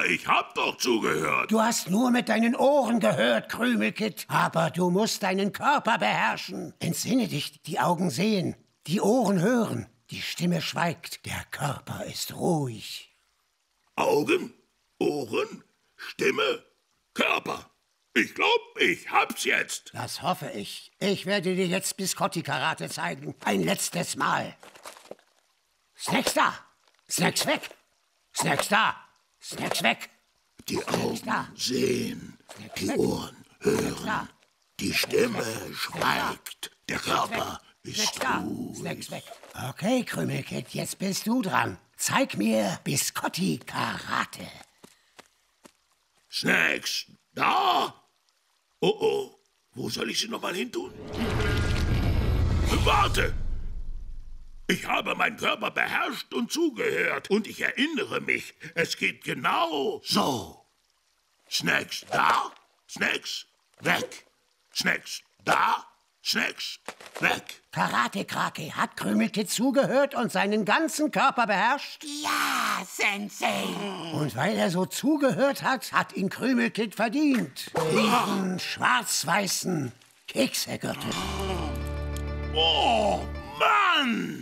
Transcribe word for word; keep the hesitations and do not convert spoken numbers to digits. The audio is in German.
Aber ich hab doch zugehört. Du hast nur mit deinen Ohren gehört, Krümelkit. Aber du musst deinen Körper beherrschen. Entsinne dich, die Augen sehen, die Ohren hören, die Stimme schweigt, der Körper ist ruhig. Augen, Ohren, Stimme, Körper. Ich glaub, ich hab's jetzt. Das hoffe ich. Ich werde dir jetzt Biscotti-Karate zeigen. Ein letztes Mal. Snacks da! Snacks weg! Snacks da! Snacks weg! Die Augen sehen, die Ohren hören, die Stimme schweigt, der Körper ist ruhig. Snacks weg! Okay, Krümelkit, jetzt bist du dran. Zeig mir Biscotti-Karate. Snacks da? Oh oh, wo soll ich sie noch mal hin tun? Warte! Ich habe meinen Körper beherrscht und zugehört. Und ich erinnere mich, es geht genau so. Snacks da, Snacks weg. Snacks da, Snacks weg. Karate-Krake, hat Krümelkit zugehört und seinen ganzen Körper beherrscht? Ja, Sensei. Und weil er so zugehört hat, hat ihn Krümelkit verdient. Diesen schwarz-weißen Keksegürtel. Oh, Mann!